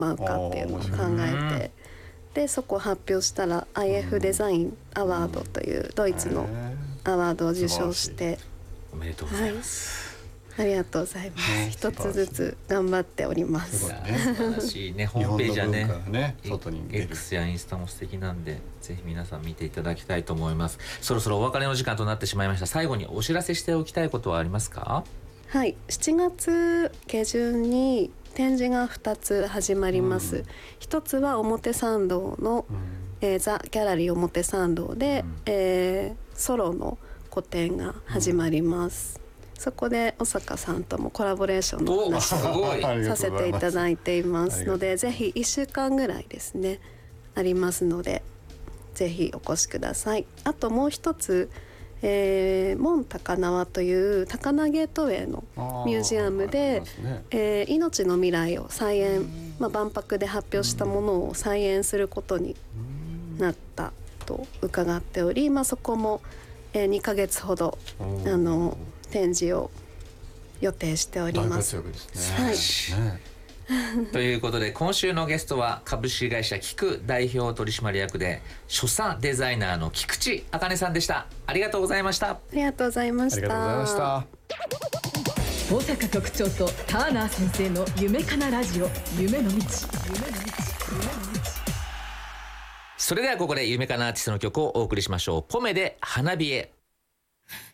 うかっていうのを考えて、でそこを発表したら IF デザインアワードというドイツのアワードを受賞して、 おめでとうございます、 ありがとうございます。一つずつ頑張っております。 素晴らしいね。ホームページはね、 外に X やインスタも素敵なんで、ぜひ皆さん見ていただきたいと思います。そろそろお別れの時間となってしまいました。最後にお知らせしておきたいことはありますか？ はい、7月下旬に展示が2つ始まります。一つは表参道の、ザ・ギャラリー表参道で、ソロの個展が始まります。そこで小坂さんともコラボレーションの話をさせていただいていますので、ぜひ1週間ぐらいですねありますので、ぜひお越しください。あともう一つ、門高輪という高輪ゲートウェイのミュージアムで、命の未来を再演、万博で発表したものを再演することになったと伺っており、そこも、2ヶ月ほど展示を予定しております。 大活躍ですね。 はいということで今週のゲストは株式会社キク代表取締役で所作デザイナーの菊池茜さんでした。ありがとうございました。 ありがとうございました。 ありがとうございました。 保坂局長とターナー先生の夢かなラジオ、夢の道。 それではここで夢かなアーティストの曲をお送りしましょう。ポメで花冷え。